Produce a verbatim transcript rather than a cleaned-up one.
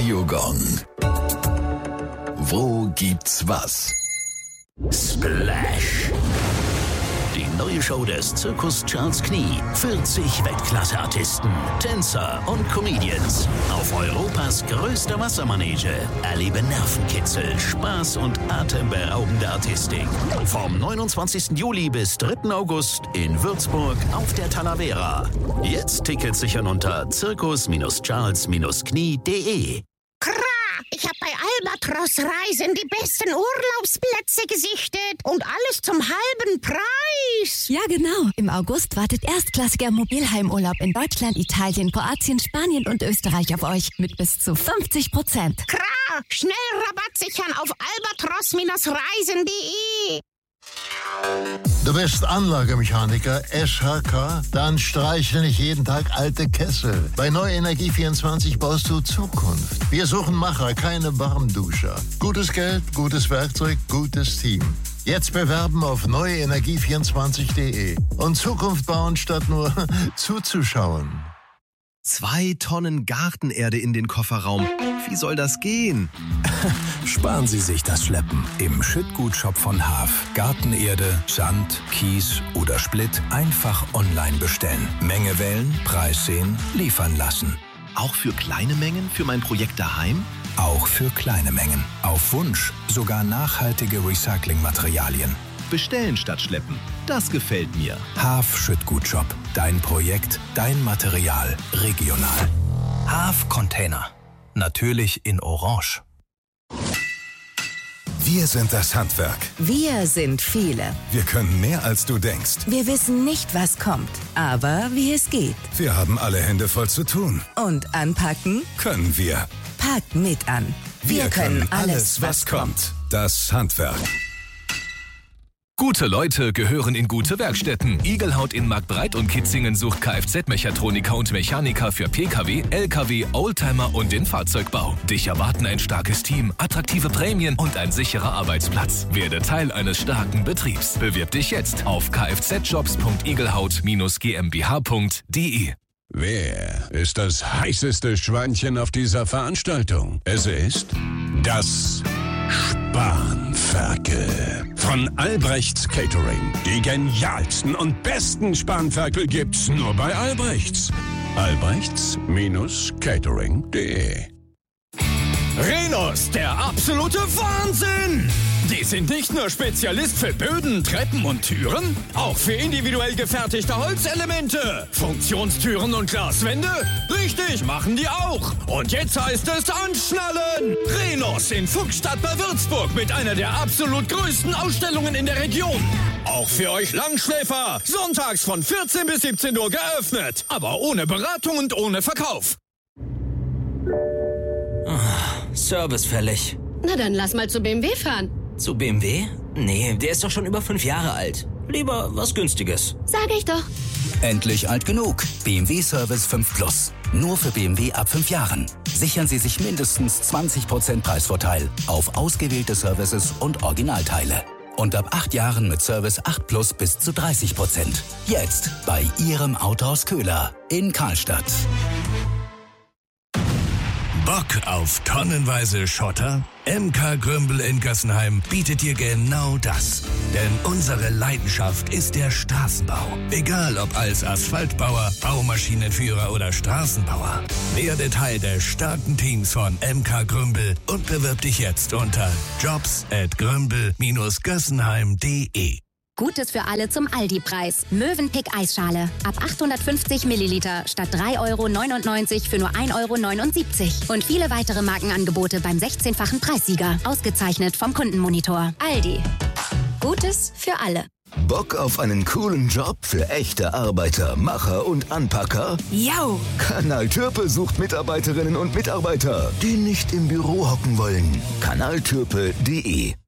Radiogong. Wo gibt's was? Splash. Die neue Show des Zirkus Charles Knie. vierzig Weltklasse-Artisten, Tänzer und Comedians auf Europas größter Wassermanege. Erlebe Nervenkitzel, Spaß und atemberaubende Artistik. Vom neunundzwanzigsten Juli bis dritten August in Würzburg auf der Talavera. Jetzt Tickets sichern unter zirkus Charles Knie punkt de. Ich habe bei Albatros Reisen die besten Urlaubsplätze gesichtet und alles zum halben Preis. Ja, genau. Im August wartet erstklassiger Mobilheimurlaub in Deutschland, Italien, Kroatien, Spanien und Österreich auf euch mit bis zu fünfzig Prozent. Klar, schnell Rabatt sichern auf albatros Reisen punkt de. Du bist Anlagemechaniker S H K? Dann streiche nicht jeden Tag alte Kessel. Bei Neue Energie vierundzwanzig baust du Zukunft. Wir suchen Macher, keine Warmduscher. Gutes Geld, gutes Werkzeug, gutes Team. Jetzt bewerben auf neue energie vierundzwanzig punkt de und Zukunft bauen statt nur zuzuschauen. Zwei Tonnen Gartenerde in den Kofferraum. Wie soll das gehen? Sparen Sie sich das Schleppen. Im Schüttgutshop von Haaf. Gartenerde, Sand, Kies oder Splitt einfach online bestellen. Menge wählen, Preis sehen, liefern lassen. Auch für kleine Mengen für mein Projekt daheim? Auch für kleine Mengen. Auf Wunsch sogar nachhaltige Recyclingmaterialien. Bestellen statt schleppen. Das gefällt mir. Haaf Schüttgutshop. Dein Projekt, dein Material. Regional. Haaf Container. Natürlich in Orange. Wir sind das Handwerk. Wir sind viele. Wir können mehr, als du denkst. Wir wissen nicht, was kommt, aber wie es geht. Wir haben alle Hände voll zu tun. Und anpacken? Können wir. Packt mit an. Wir, wir können alles, was kommt. Das Handwerk. Gute Leute gehören in gute Werkstätten. Igelhaut in Marktbreit und Kitzingen sucht Kfz-Mechatroniker und Mechaniker für Pkw, Lkw, Oldtimer und den Fahrzeugbau. Dich erwarten ein starkes Team, attraktive Prämien und ein sicherer Arbeitsplatz. Werde Teil eines starken Betriebs. Bewirb dich jetzt auf kfzjobs punkt igelhaut gmbh punkt de. Wer ist das heißeste Schweinchen auf dieser Veranstaltung? Es ist das Spanferkel von Albrechts Catering. Die genialsten und besten Spanferkel gibt's nur bei Albrechts. albrechts Catering punkt de. Rhenus, der absolute Wahnsinn! Die sind nicht nur Spezialist für Böden, Treppen und Türen, auch für individuell gefertigte Holzelemente, Funktionstüren und Glaswände. Richtig, machen die auch. Und jetzt heißt es anschnallen! Rhenus in Fuchsstadt bei Würzburg mit einer der absolut größten Ausstellungen in der Region. Auch für euch Langschläfer. Sonntags von vierzehn bis siebzehn Uhr geöffnet, aber ohne Beratung und ohne Verkauf. Service fällig. Na dann lass mal zu B M W fahren. Zu B M W? Nee, der ist doch schon über fünf Jahre alt. Lieber was Günstiges. Sag ich doch. Endlich alt genug. B M W Service fünf Plus. Nur für B M W ab fünf Jahren. Sichern Sie sich mindestens zwanzig Prozent Preisvorteil auf ausgewählte Services und Originalteile. Und ab acht Jahren mit Service acht Plus bis zu dreißig Prozent. Jetzt bei Ihrem Autohaus Köhler in Karlstadt. Bock auf tonnenweise Schotter? M K Grümbel in Gössenheim bietet dir genau das. Denn unsere Leidenschaft ist der Straßenbau. Egal ob als Asphaltbauer, Baumaschinenführer oder Straßenbauer. Werde Teil des starken Teams von M K Grümbel und bewirb dich jetzt unter jobs at grümbel gössenheim punkt de. Gutes für alle zum Aldi-Preis. Mövenpick Eisschale. Ab achthundertfünfzig Milliliter statt drei Euro neunundneunzig für nur ein Euro neunundsiebzig. Und viele weitere Markenangebote beim sechzehnfachen Preissieger. Ausgezeichnet vom Kundenmonitor. Aldi. Gutes für alle. Bock auf einen coolen Job für echte Arbeiter, Macher und Anpacker? Yo! Kanal Türpe sucht Mitarbeiterinnen und Mitarbeiter, die nicht im Büro hocken wollen. kanal türpe punkt de